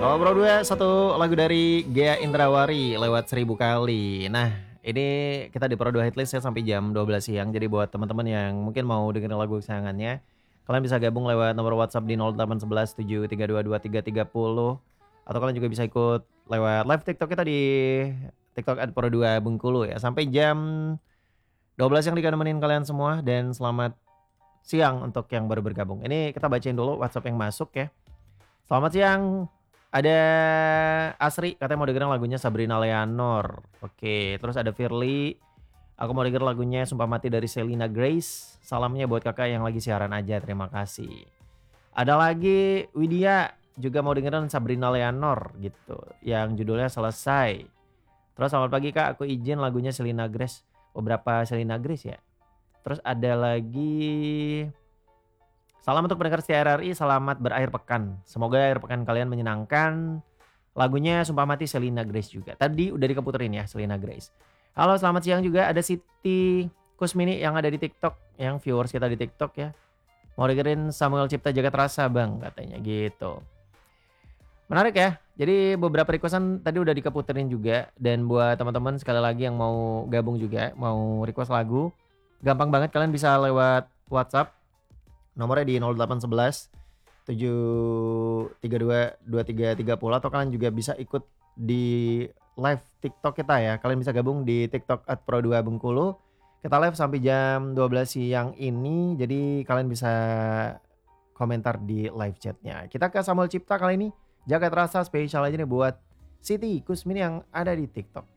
Oh Bro 2, satu lagu dari Gea Indrawari lewat 1000 kali. Nah, ini kita di Pro 2 Hitlist ya sampai jam 12 siang. Jadi buat teman-teman yang mungkin mau dengerin lagu kesayangannya, kalian bisa gabung lewat nomor WhatsApp di 0811 732 2330 atau kalian juga bisa ikut lewat live TikTok kita di TikTok @pro2 Bengkulu ya. Sampai jam 12 yang dikanemenin kalian semua dan selamat siang untuk yang baru bergabung. Ini kita bacain dulu WhatsApp yang masuk ya. Selamat siang. Ada Asri katanya mau dengerin lagunya Sabrina Leonor. Oke, terus ada Firly. Aku mau denger lagunya Sumpah Mati dari Selena Grace. Salamnya buat kakak yang lagi siaran aja. Terima kasih. Ada lagi Widya juga mau dengerin Sabrina Leonor gitu. Yang judulnya Selesai. Terus selamat pagi kak, aku izin lagunya Selena Grace. Beberapa Selena Grace ya. Terus ada lagi salam untuk pendengar setia RRI, selamat berakhir pekan. Semoga akhir pekan kalian menyenangkan. Lagunya Sumpah Mati Selena Grace juga. Tadi udah dikeputerin ya Selena Grace. Halo selamat siang juga, ada Siti Kusmini yang ada di TikTok. Yang viewers kita di TikTok ya. Mau dengerin Samuel Cipta Jagat Rasa bang katanya gitu. Menarik ya. Jadi beberapa requestan tadi udah dikeputerin juga. Dan buat teman-teman sekali lagi yang mau gabung juga, mau request lagu. Gampang banget kalian bisa lewat WhatsApp. Nomornya di 0811 732 2330 atau kalian juga bisa ikut di live TikTok kita ya. Kalian bisa gabung di TikTok @pro2 Bengkulu. Kita live sampai jam 12 siang ini. Jadi kalian bisa komentar di live chatnya. Kita ke Samuel Cipta kali ini. Jagat Rasa spesial aja nih buat Siti Kusmini yang ada di TikTok.